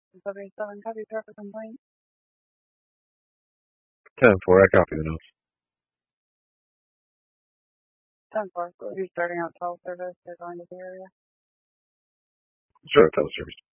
W7, copy traffic complaint. 10-4, I copy the notes. 10-4, we'll be starting out 12 service. They're going to the area. Sure, tell service.